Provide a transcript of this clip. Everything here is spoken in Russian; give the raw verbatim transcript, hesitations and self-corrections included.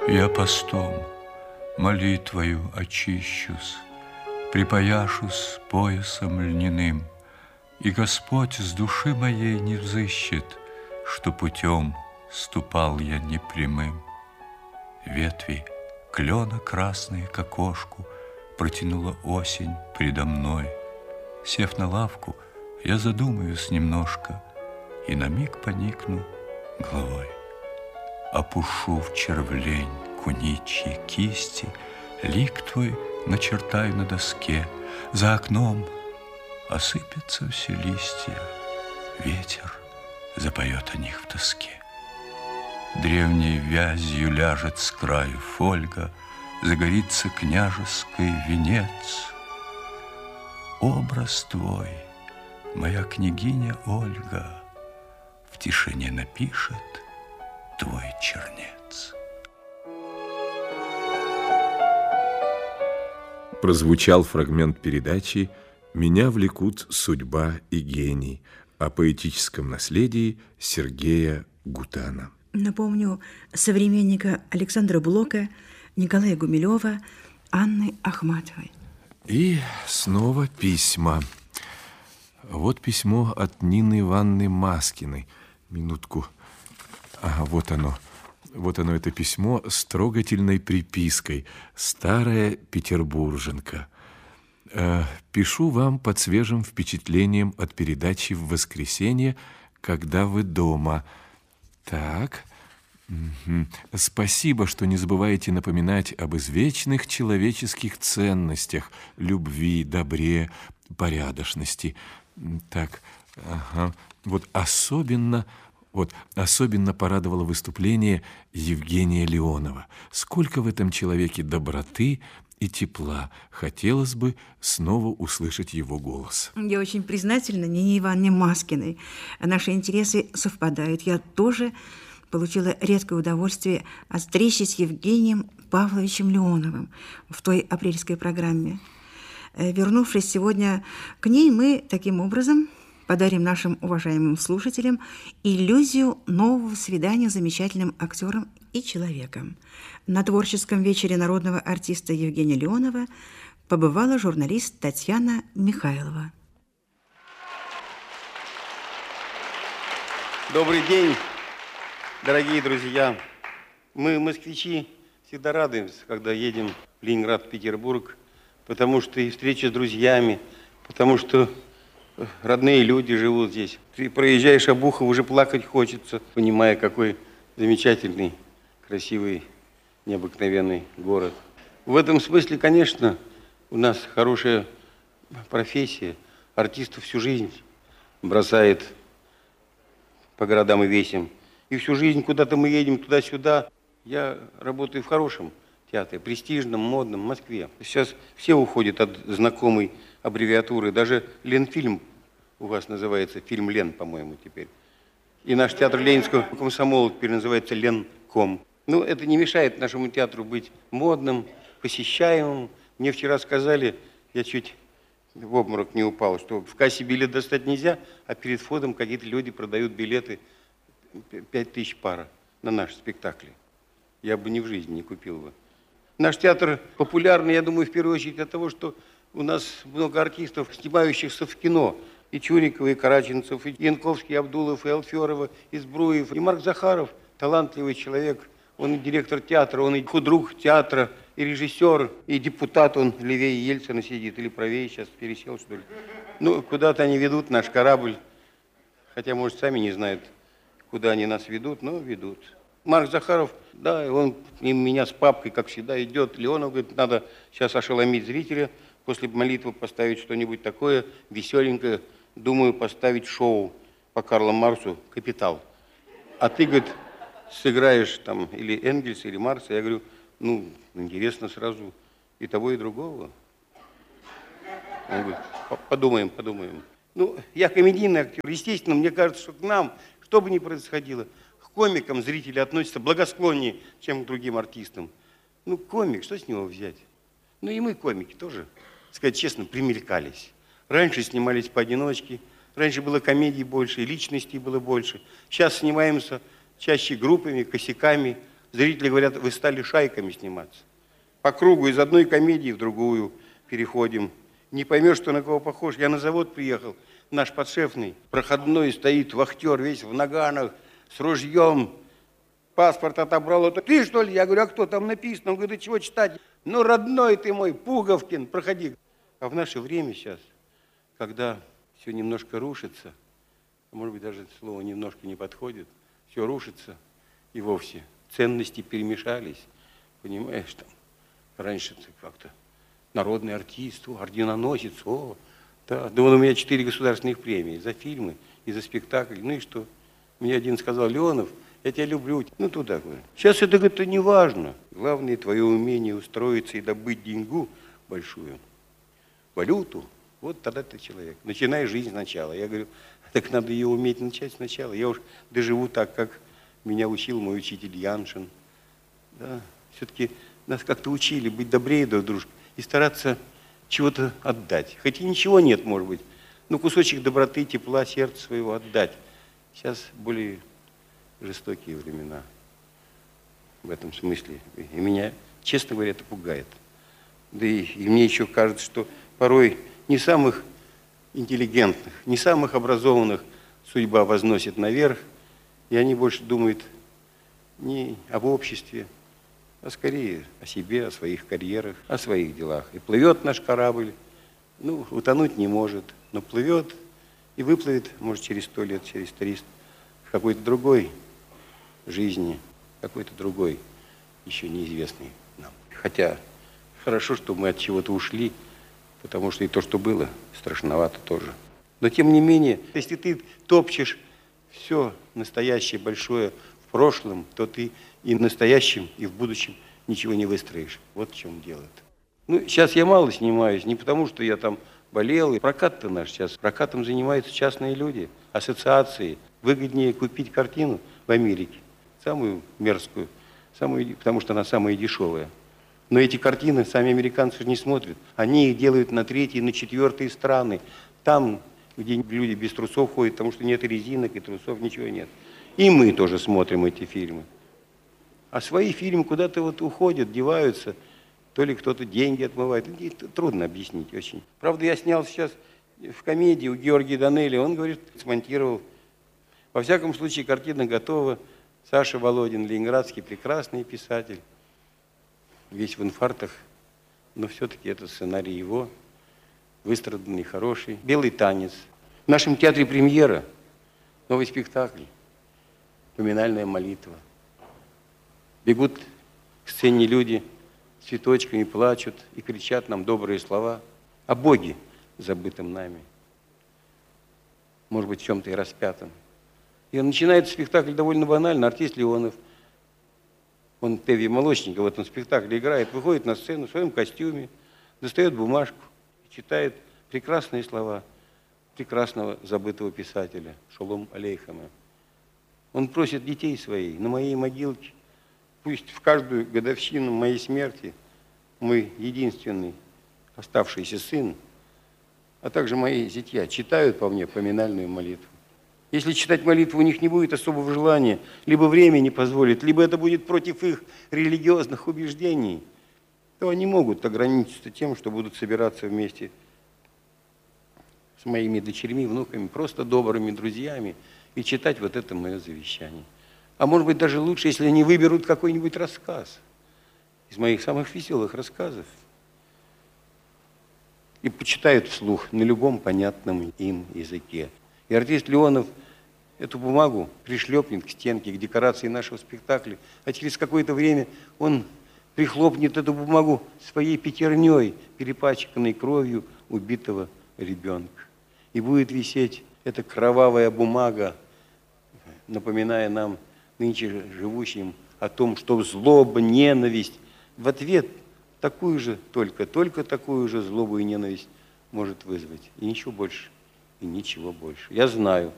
Я постом, молитвою очищусь, припояшусь поясом льняным, и Господь с души моей не взыщет, что путем ступал я непрямым. Ветви клена красные к окошку протянула осень предо мной. Сев на лавку, я задумаюсь немножко и на миг поникну головой. Опушу в червлень куничьи кисти, лик твой начертаю на доске. За окном осыпятся все листья, ветер запоет о них в тоске. Древней вязью ляжет с краю фольга, загорится княжеский венец. Образ твой, моя княгиня Ольга, в тишине напишет твой чернец. Прозвучал фрагмент передачи «Меня влекут судьба и гений» о поэтическом наследии Сергея Гутана. Напомню, современника Александра Блока, Николая Гумилева, Анны Ахматовой. И снова письма. Вот письмо от Нины Ивановны Маскиной. Минутку. Ага, вот оно. Вот оно, это письмо с трогательной припиской. Старая петербурженка. Э, пишу вам под свежим впечатлением от передачи в воскресенье, когда вы дома. Так. Угу. Спасибо, что не забываете напоминать об извечных человеческих ценностях: любви, добре, порядочности. Так, ага. Вот особенно, вот особенно порадовало выступление Евгения Леонова. Сколько в этом человеке доброты и тепла. Хотелось бы снова услышать его голос. Я очень признательна Нине Ивановне Маскиной. Наши интересы совпадают. Я тоже получила редкое удовольствие от встречи с Евгением Павловичем Леоновым в той апрельской программе. Вернувшись сегодня к ней, мы таким образом подарим нашим уважаемым слушателям иллюзию нового свидания с замечательным актером и человеком. На творческом вечере народного артиста Евгения Леонова побывала журналист Татьяна Михайлова. Добрый день, дорогие друзья. Мы, москвичи, всегда радуемся, когда едем в Ленинград, в Петербург, потому что и встреча с друзьями, потому что родные люди живут здесь. Ты проезжаешь Обухов, уже плакать хочется, понимая, какой замечательный, красивый, необыкновенный город. В этом смысле, конечно, у нас хорошая профессия. Артистов всю жизнь бросает по городам и весям. И всю жизнь куда-то мы едем, туда-сюда. Я работаю в хорошем театре, престижном, модном, в Москве. Сейчас все уходят от знакомой аббревиатуры. Даже Ленфильм у вас называется, фильм Лен, по-моему, теперь. И наш театр Ленинского комсомола теперь называется Ленком. Ну, это не мешает нашему театру быть модным, посещаемым. Мне вчера сказали, я чуть в обморок не упал, что в кассе билет достать нельзя, а перед входом какие-то люди продают билеты пять тысяч пара на наши спектакли. Я бы ни в жизни не купил бы. Наш театр популярный, я думаю, в первую очередь от того, что у нас много артистов, снимающихся в кино. И Чурикова, и Караченцев, и Янковский, и Абдулов, и Алферова, и Збруев, и Марк Захаров. Талантливый человек. Он и директор театра, он и худрук театра, и режиссер, и депутат. Он левее Ельцина сидит, или правее, сейчас пересел, что ли. Ну, куда-то они ведут наш корабль. Хотя, может, сами не знают, куда они нас ведут, но ведут. Марк Захаров, да, он мимо меня с папкой, как всегда, идет. Леонов говорит, надо сейчас ошеломить зрителя, после молитвы поставить что-нибудь такое веселенькое. Думаю, поставить шоу по Карлу Марксу «Капитал». А ты, говорит, сыграешь там или Энгельса, или Маркса. Я говорю, ну, интересно сразу и того, и другого. Он говорит, подумаем, подумаем. Ну, я комедийный актер. Естественно, мне кажется, что к нам, что бы ни происходило, к комикам зрители относятся благосклоннее, чем к другим артистам. Ну, комик, что с него взять? Ну, и мы, комики, тоже, сказать честно, примелькались. Раньше снимались поодиночке, раньше было комедий больше, и личностей было больше. Сейчас снимаемся чаще группами, косяками. Зрители говорят, вы стали шайками сниматься. По кругу из одной комедии в другую переходим. Не поймешь, что на кого похож. Я на завод приехал, наш подшефный, проходной стоит, вахтер весь в наганах, с ружьем. Паспорт отобрал. Это ты, что ли? Я говорю, а кто там написано? Он говорит, да чего читать? Ну, родной ты мой, Пуговкин, проходи. А в наше время сейчас, когда все немножко рушится, может быть, даже слово немножко не подходит, все рушится, и вовсе ценности перемешались, понимаешь, там, раньше ты как-то народный артист, о, орденоносец, о, да, да вон у меня четыре государственных премии за фильмы и за спектакль, ну и что? Мне один сказал, Леонов, я тебя люблю, ну туда, говорю. Сейчас это, это не важно, главное твое умение устроиться и добыть деньгу большую, валюту, вот тогда ты человек, начинай жизнь сначала. Я говорю, так надо ее уметь начать сначала, я уж доживу так, как меня учил мой учитель Яншин. Да, все-таки нас как-то учили быть добрее друг дружки и стараться чего-то отдать. Хоть и ничего нет, может быть, но кусочек доброты, тепла, сердца своего отдать. Сейчас более жестокие времена в этом смысле. И меня, честно говоря, это пугает. Да и, и мне еще кажется, что порой не самых интеллигентных, не самых образованных судьба возносит наверх, и они больше думают не об обществе, а скорее о себе, о своих карьерах, о своих делах. И плывет наш корабль, ну, утонуть не может, но плывет и выплывет, может, через сто лет, через триста, в какой-то другой жизни, какой-то другой, еще неизвестный нам. Хотя хорошо, что мы от чего-то ушли, потому что и то, что было, страшновато тоже. Но тем не менее, если ты топчешь все настоящее, большое в прошлом, то ты и в настоящем, и в будущем ничего не выстроишь. Вот в чем дело-то. Ну, сейчас я мало снимаюсь, не потому что я там болел. Прокат-то наш сейчас, прокатом занимаются частные люди, ассоциации. Выгоднее купить картину в Америке, самую мерзкую, самую, потому что она самая дешевая. Но эти картины сами американцы же не смотрят. Они их делают на третьи, на четвертые страны. Там, где люди без трусов ходят, потому что нет и резинок, и трусов, ничего нет. И мы тоже смотрим эти фильмы. А свои фильмы куда-то вот уходят, деваются. То ли кто-то деньги отмывает. Это трудно объяснить очень. Правда, я снял сейчас в комедии у Георгия Данелли. Он, говорит, смонтировал. Во всяком случае, картина готова. Саша Володин, ленинградский, прекрасный писатель. Весь в инфарктах. Но все-таки это сценарий его. Выстраданный, хороший. «Белый танец». В нашем театре премьера. Новый спектакль. «Поминальная молитва». Бегут к сцене люди с цветочками, плачут и кричат нам добрые слова о Боге, забытом нами. Может быть, в чем-то и распятом. И начинается спектакль довольно банально. Артист Леонов, он Теви Молочников в этом спектакле играет, выходит на сцену в своем костюме, достает бумажку и читает прекрасные слова прекрасного забытого писателя Шолом Алейхема. Он просит детей своих на моей могилке, пусть в каждую годовщину моей смерти мой единственный оставшийся сын, а также мои зятья читают по мне поминальную молитву. Если читать молитву у них не будет особого желания, либо время не позволит, либо это будет против их религиозных убеждений, то они могут ограничиться тем, что будут собираться вместе с моими дочерьми, внуками, просто добрыми друзьями и читать вот это мое завещание. А может быть, даже лучше, если они выберут какой-нибудь рассказ из моих самых веселых рассказов и почитают вслух на любом понятном им языке. И артист Леонов эту бумагу пришлепнет к стенке, к декорации нашего спектакля, а через какое-то время он прихлопнет эту бумагу своей пятерней, перепачканной кровью убитого ребенка. И будет висеть эта кровавая бумага, напоминая нам, нынче живущим, о том, что злоба, ненависть в ответ такую же, только, только такую же злобу и ненависть может вызвать. И ничего больше, и ничего больше. Я знаю,